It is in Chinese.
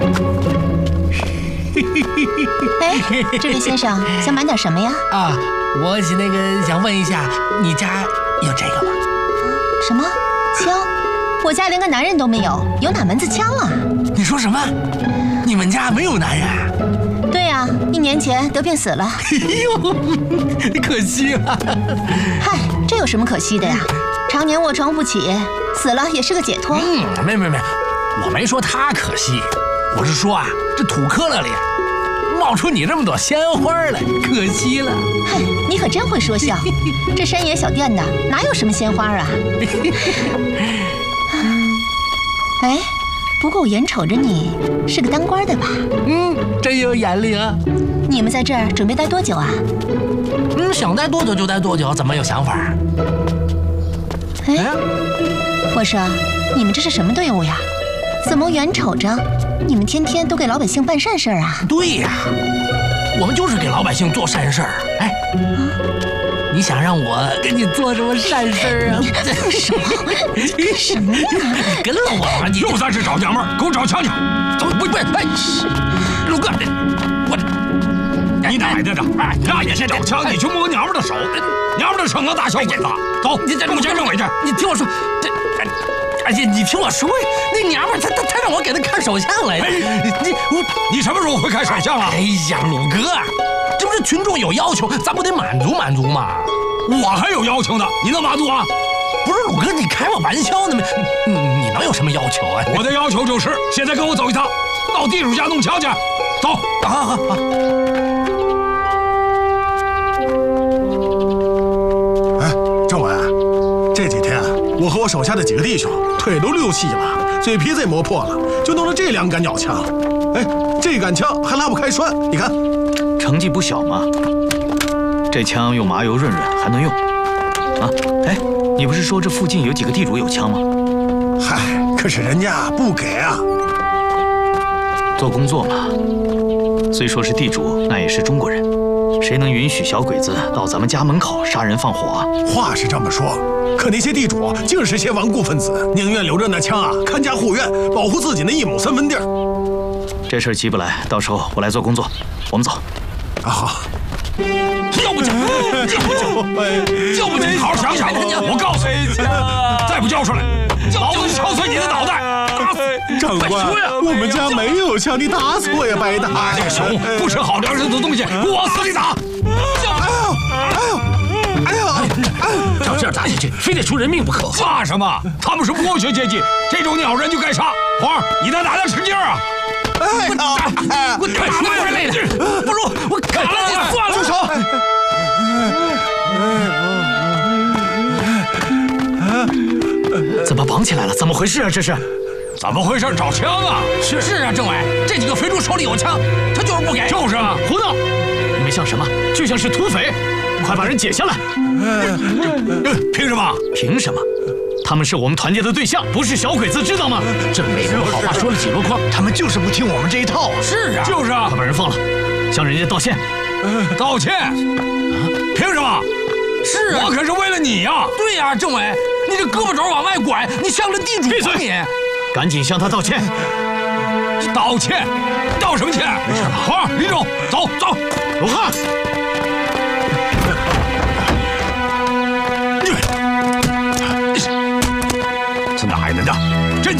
哎，这位先生想买点什么呀？ 啊，我想问一下，你家有这个吗？ 什么枪？我家连个男人都没有，有哪门子枪啊？ 你说什么？你们家没有男人？ 对呀，1年前得病死了。 哎呦，可惜了。 嗨，这有什么可惜的呀？常年卧床不起，死了也是个解脱。 没，我没说他可惜，我是说啊，这土坷勒里冒出你这么朵鲜花来，可惜了。 嗨，你可真会说笑。这山野小店的哪有什么鲜花啊？哎，不过我眼瞅着你是个当官的吧？ 真有眼力啊！ 你们在这儿准备待多久啊？ 想待多久就待多久，怎么有想法？ 哎，我说，你们这是什么队伍呀？怎么眼瞅着你们天天都给老百姓办善事啊？ 对呀，我们就是给老百姓做善事儿。哎，你想让我给你做什么善事啊？ 什么？什么呀？ 你跟了我，你又在这找娘们儿，给我找枪去！ 走，不，哎，陆哥， 你奶奶的！哎，那也是找枪，你去摸娘们的手，娘们的成了大小鬼子。走，跟我见政委去。 你听我说，而且你听我说，那娘们她让我给她看手相来着。 你什么时候会看手相了？ 哎呀，鲁哥，这不是群众有要求，咱不得满足吗？ 我还有要求呢，你能满足啊？ 不是鲁哥，你开我玩笑呢吗？你能有什么要求啊？ 我的要求就是，现在跟我走一趟，到地主家弄枪去。走， 好。 政委，这几天我和我手下的几个弟兄腿都溜细了，嘴皮子也磨破了，就弄了这2杆鸟枪。哎，这杆枪还拉不开栓，你看， 成绩不小嘛。这枪用麻油润还能用。啊，哎，你不是说这附近有几个地主有枪吗？ 嗨，可是人家不给啊。 做工作嘛，虽说是地主，那也是中国人。谁能允许小鬼子到咱们家门口杀人放火啊？ 话是这么说，可那些地主竟是些顽固分子，宁愿留着那枪啊，看家护院，保护自己那1亩3分地儿。 这事儿急不来，到时候我来做工作。我们走。 啊，好。 要不就好好想想！我告诉你，再不交出来，老子敲碎你的脑袋！打死！ 长官，我们家没有枪，你打死我也白打。 这个熊不吃好粮食的东西，往死里打！ 哎呦！ 照这样打下去，非得出人命不可。 怕什么？他们是剥削阶级，这种鸟人就该杀。花儿，你在哪里使劲啊？ 我干嘛回来了？不如我砍了你算了！ 住手！ 怎么绑起来了？怎么回事啊？这是？ 怎么回事？找枪啊！ 是啊，政委，这几个肥猪手里有枪，他就是不给。 就是啊， 胡闹！你们像什么？就像是土匪！快把人解下来！ 凭什么？ 凭什么？他们是我们团结的对象，不是小鬼子，知道吗？ 这美人好话说了几箩筐， 他们就是不听我们这一套啊！ 是啊， 就是啊， 快把人放了，向人家道歉。 道歉？凭什么？ 是啊， 我可是为了你呀！ 对呀，政委，你这胳膊肘往外拐，你像个地主。 闭嘴！ 你赶紧向他道歉。 道歉？道什么歉？没事吧？花儿，李总，走。 罗汉。